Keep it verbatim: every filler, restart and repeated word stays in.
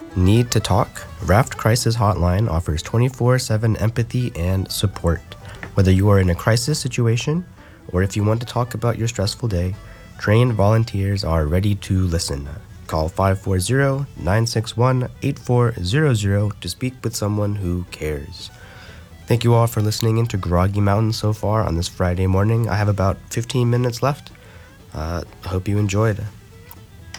Need to talk? Raft Crisis Hotline offers twenty-four seven empathy and support. Whether you are in a crisis situation or if you want to talk about your stressful day, trained volunteers are ready to listen. Call five four zero, nine six one, eight four zero zero to speak with someone who cares. Thank you all for listening into Groggy Mountain so far on this Friday morning. I have about fifteen minutes left. Uh, hope you enjoyed.